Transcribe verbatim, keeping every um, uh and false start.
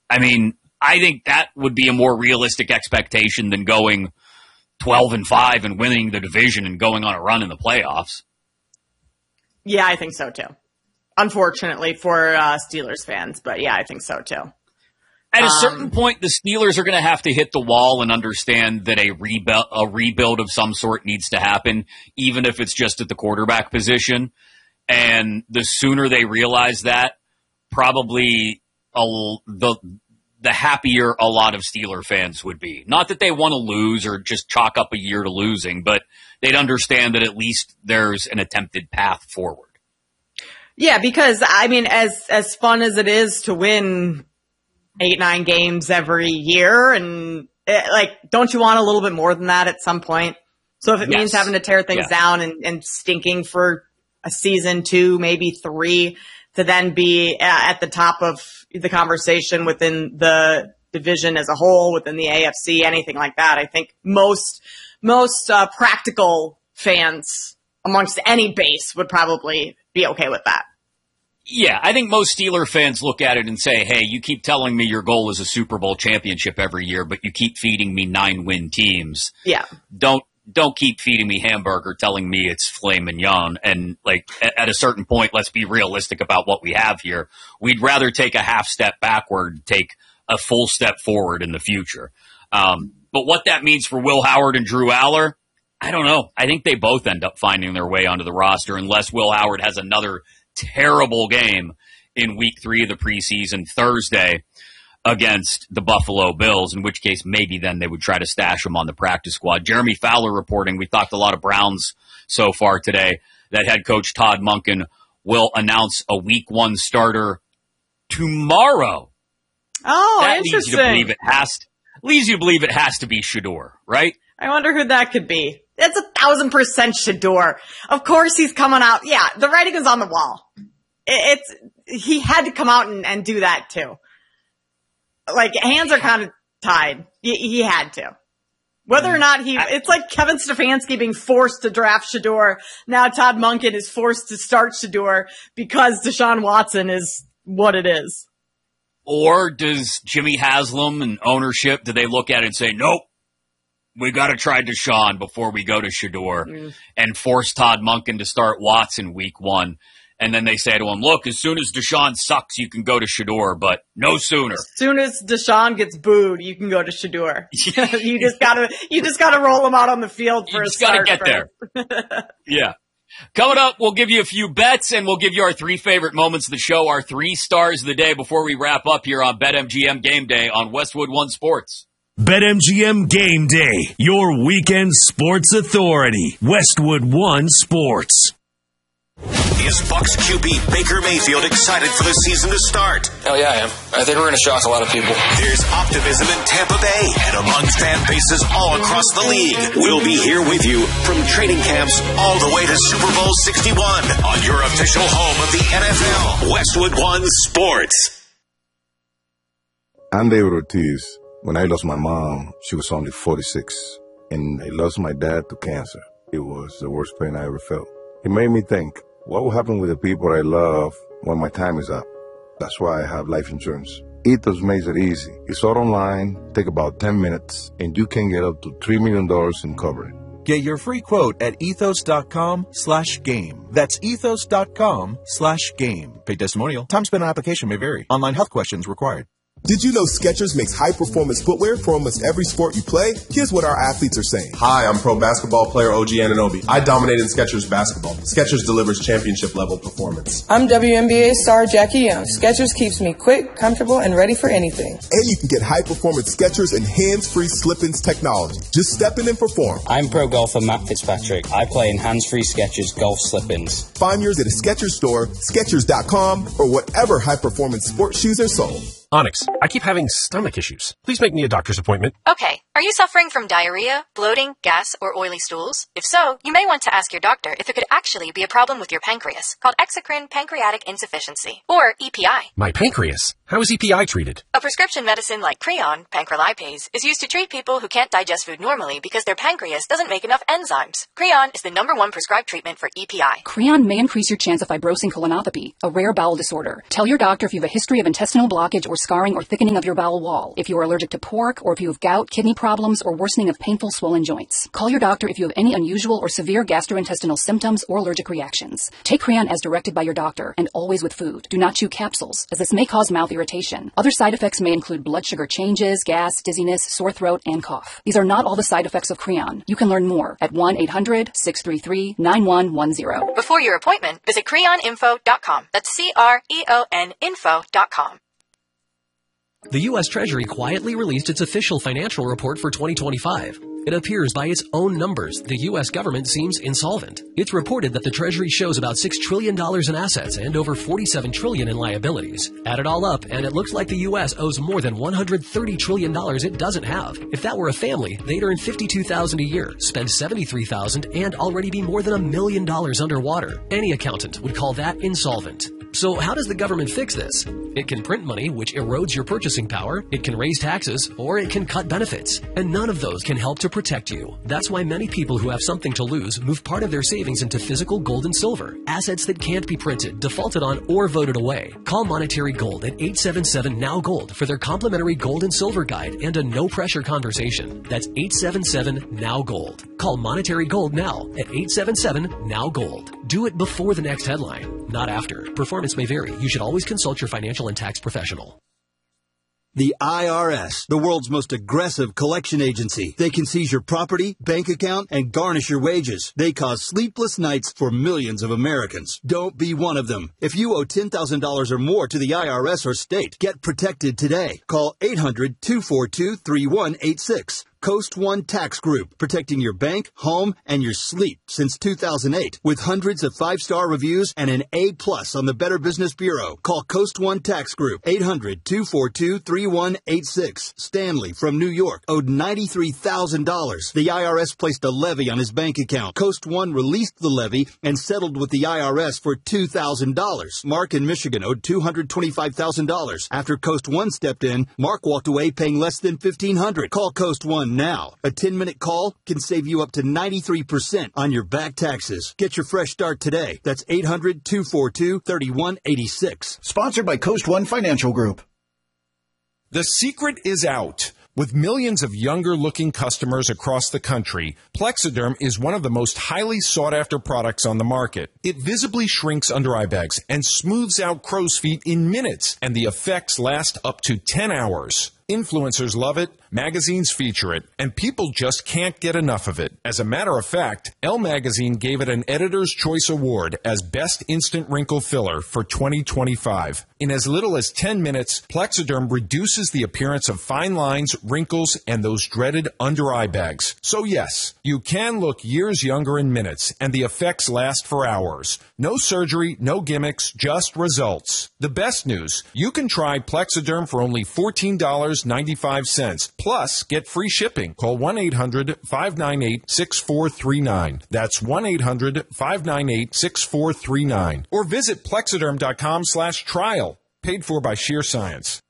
I mean, I think that would be a more realistic expectation than going twelve and five and winning the division and going on a run in the playoffs. Yeah, I think so too. Unfortunately for uh, Steelers fans, but yeah, I think so too. At a um, certain point, the Steelers are going to have to hit the wall and understand that a rebuild, a rebuild of some sort needs to happen, even if it's just at the quarterback position. And the sooner they realize that, probably a, the the happier a lot of Steeler fans would be. Not that they want to lose or just chalk up a year to losing, but they'd understand that at least there's an attempted path forward. Yeah, because, I mean, as as fun as it is to win eight, nine games every year, and, it, like, don't you want a little bit more than that at some point? So if it yes. means having to tear things yeah. down and, and stinking for a season, two, maybe three, to then be at the top of the conversation within the division as a whole, within the A F C, anything like that. I think most, most, uh, practical fans amongst any base would probably be okay with that. Yeah, I think most Steeler fans look at it and say, hey, you keep telling me your goal is a Super Bowl championship every year, but you keep feeding me nine-win teams. Yeah. Don't, don't keep feeding me hamburger telling me it's filet mignon. And, like, at a certain point, let's be realistic about what we have here. We'd rather take a half step backward, take a full step forward in the future. Um, but what that means for Will Howard and Drew Aller, I don't know. I think they both end up finding their way onto the roster unless Will Howard has another terrible game in week three of the preseason Thursday against the Buffalo Bills, in which case maybe then they would try to stash him on the practice squad. Jeremy Fowler reporting, we talked a lot of Browns so far today, that head coach Todd Monken will announce a week one starter tomorrow. Oh, that interesting. Leads you to believe it has to, leads you to believe it has to be Shedeur, right? I wonder who that could be. It's a thousand percent Shedeur. Of course he's coming out. Yeah, the writing is on the wall. It, it's, he had to come out and, and do that too. Like, hands are kind of tied. He, he had to. Whether or not he, it's like Kevin Stefanski being forced to draft Shedeur. Now Todd Monken is forced to start Shedeur because Deshaun Watson is what it is. Or does Jimmy Haslam and ownership, do they look at it and say, nope, we got to try Deshaun before we go to Shedeur mm. and force Todd Monken to start Watson week one. And then they say to him, look, as soon as Deshaun sucks, you can go to Shedeur, but no sooner. As soon as Deshaun gets booed, you can go to Shedeur. you just gotta, you just gotta roll him out on the field for you a just start. gotta get first. there. Yeah. Coming up, we'll give you a few bets and we'll give you our three favorite moments of the show, our three stars of the day before we wrap up here on BetMGM Game Day on Westwood One Sports. BetMGM Game Day, your weekend sports authority. Westwood One Sports. Is Bucs Q B Baker Mayfield excited for the season to start? Hell yeah, I am. I think we're going to shock a lot of people. There's optimism in Tampa Bay and among fan bases all across the league. We'll be here with you from training camps all the way to Super Bowl sixty-one on your official home of the N F L, Westwood One Sports. I'm David Ortiz. When I lost my mom, she was only forty-six, and I lost my dad to cancer. It was the worst pain I ever felt. It made me think, what will happen with the people I love when my time is up? That's why I have life insurance. Ethos makes it easy. It's all online, take about ten minutes, and you can get up to three million dollars in coverage. Get your free quote at ethos.com slash game. That's ethos.com slash game. Paid testimonial. Time spent on application may vary. Online health questions required. Did you know Skechers makes high-performance footwear for almost every sport you play? Here's what our athletes are saying. Hi, I'm pro basketball player O G Anunoby. I dominated Skechers basketball. Skechers delivers championship-level performance. I'm W N B A star Jackie Young. Skechers keeps me quick, comfortable, and ready for anything. And you can get high-performance Skechers and hands-free slip-ins technology. Just step in and perform. I'm pro golfer Matt Fitzpatrick. I play in hands-free Skechers golf slip-ins. Find yours at a Skechers store, Skechers dot com, or whatever high-performance sports shoes are sold. Onyx, I keep having stomach issues. Please make me a doctor's appointment. Okay. Are you suffering from diarrhea, bloating, gas, or oily stools? If so, you may want to ask your doctor if it could actually be a problem with your pancreas, called exocrine pancreatic insufficiency, or E P I. My pancreas? How is E P I treated? A prescription medicine like Creon, pancrelipase, is used to treat people who can't digest food normally because their pancreas doesn't make enough enzymes. Creon is the number one prescribed treatment for E P I. Creon may increase your chance of fibrosing colonopathy, a rare bowel disorder. Tell your doctor if you have a history of intestinal blockage or scarring or thickening of your bowel wall, if you are allergic to pork, or if you have gout, kidney problems, or worsening of painful swollen joints. Call your doctor if you have any unusual or severe gastrointestinal symptoms or allergic reactions. Take Creon as directed by your doctor, and always with food. Do not chew capsules, as this may cause mouth irritation. Other side effects may include blood sugar changes, gas, dizziness, sore throat, and cough. These are not all the side effects of Creon. You can learn more at one eight hundred, six three three, nine one one zero. Before your appointment, visit creon info dot com. That's C R E O N info dot com. The U S Treasury quietly released its official financial report for twenty twenty-five. It appears by its own numbers, the U S government seems insolvent. It's reported that the Treasury shows about six trillion dollars in assets and over forty-seven trillion dollars in liabilities. Add it all up, and it looks like the U S owes more than one hundred thirty trillion dollars it doesn't have. If that were a family, they'd earn fifty-two thousand dollars a year, spend seventy-three thousand dollars, and already be more than a million dollars underwater. Any accountant would call that insolvent. So how does the government fix this? It can print money, which erodes your purchasing power, it can raise taxes, or it can cut benefits. And none of those can help to protect you. That's why many people who have something to lose move part of their savings into physical gold and silver, assets that can't be printed, defaulted on, or voted away. Call Monetary Gold at eight seven seven, N O W Gold for their complimentary gold and silver guide and a no-pressure conversation. That's eight seven seven, N O W Gold. Call Monetary Gold now at eight seven seven, N O W Gold. Do it before the next headline, not after. Performance may vary. You should always consult your financial and tax professional. The I R S, the world's most aggressive collection agency. They can seize your property, bank account, and garnish your wages. They cause sleepless nights for millions of Americans. Don't be one of them. If you owe ten thousand dollars or more to the I R S or state, get protected today. Call eight hundred, two four two, three one eight six. Coast One Tax Group, protecting your bank, home, and your sleep since two thousand eight. With hundreds of five-star reviews and an A plus on the Better Business Bureau. Call Coast One Tax Group, eight hundred, two four two, three one eight six. Stanley from New York owed ninety-three thousand dollars. The I R S placed a levy on his bank account. Coast One released the levy and settled with the I R S for two thousand dollars. Mark in Michigan owed two hundred twenty-five thousand dollars. After Coast One stepped in, Mark walked away paying less than fifteen hundred dollars. Call Coast One now. A ten-minute call can save you up to ninety-three percent on your back taxes. Get your fresh start today. That's eight hundred, two four two, three one eight six. Sponsored by Coast One Financial Group. The secret is out. With millions of younger-looking customers across the country, Plexiderm is one of the most highly sought-after products on the market. It visibly shrinks under-eye bags and smooths out crow's feet in minutes, and the effects last up to ten hours. Influencers love it, magazines feature it, and people just can't get enough of it. As a matter of fact, Elle Magazine gave it an Editor's Choice Award as Best Instant Wrinkle Filler for twenty twenty-five. In as little as ten minutes, Plexiderm reduces the appearance of fine lines, wrinkles, and those dreaded under-eye bags. So yes, you can look years younger in minutes, and the effects last for hours. No surgery, no gimmicks, just results. The best news, you can try Plexiderm for only fourteen dollars and ninety-five cents. Plus, get free shipping. Call one eight hundred, five nine eight, six four three nine. That's one eight hundred, five nine eight, six four three nine. Or visit Plexiderm dot com slash trial. Paid for by Sheer Science.